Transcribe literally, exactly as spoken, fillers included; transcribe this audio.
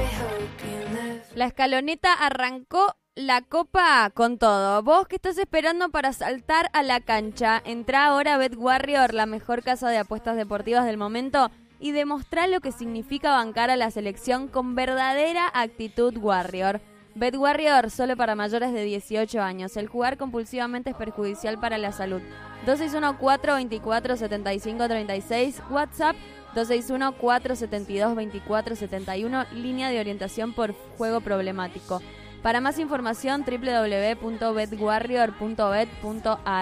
La Escaloneta arrancó la copa con todo. Vos que estás esperando para saltar a la cancha, entrá ahora a BetWarrior, la mejor casa de apuestas deportivas del momento, y demostrá lo que significa bancar a la selección con verdadera actitud Warrior. BetWarrior, solo para mayores de dieciocho años. El jugar compulsivamente es perjudicial para la salud. dos seis uno, cuatro dos cuatro, siete cinco tres seis, WhatsApp dos seis uno, cuatro siete dos, dos cuatro siete uno, línea de orientación por juego problemático. Para más información, doble u doble u doble u punto bet warrior punto bet punto a r.